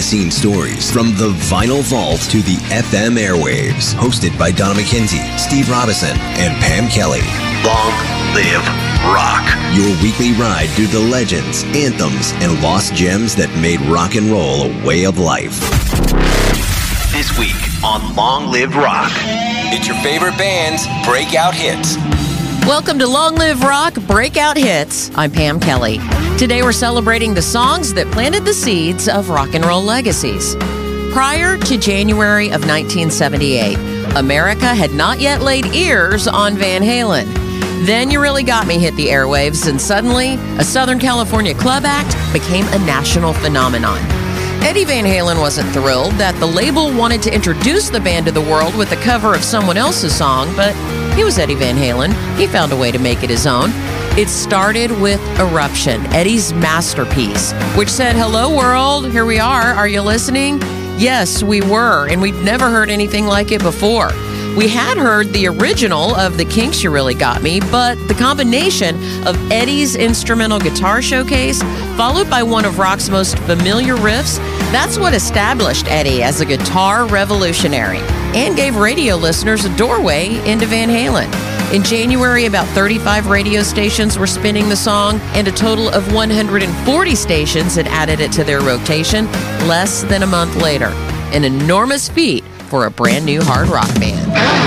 behind-the-scenes stories from the vinyl vault to the FM airwaves. Hosted by Donna McKenzie, Steve Robinson, and Pam Kelly. Long live rock. Your weekly ride through the legends, anthems, and lost gems that made rock and roll a way of life. This week on Long Live Rock. It's your favorite band's breakout hits. Welcome to Long Live Rock Breakout Hits. I'm Pam Kelly. Today we're celebrating the songs that planted the seeds of rock and roll legacies. Prior to January of 1978, America had not yet laid ears on Van Halen. Then You Really Got Me hit the airwaves, and suddenly, a Southern California club act became a national phenomenon. Eddie Van Halen wasn't thrilled that the label wanted to introduce the band to the world with a cover of someone else's song, but he was Eddie Van Halen. He found a way to make it his own. It started with Eruption, Eddie's masterpiece, which said, "Hello world, here we are you listening?" Yes, we were, and we'd never heard anything like it before. We had heard the original of the Kinks' You Really Got Me, but the combination of Eddie's instrumental guitar showcase, followed by one of rock's most familiar riffs, that's what established Eddie as a guitar revolutionary and gave radio listeners a doorway into Van Halen. In January, about 35 radio stations were spinning the song, and a total of 140 stations had added it to their rotation less than a month later. An enormous feat for a brand new hard rock band.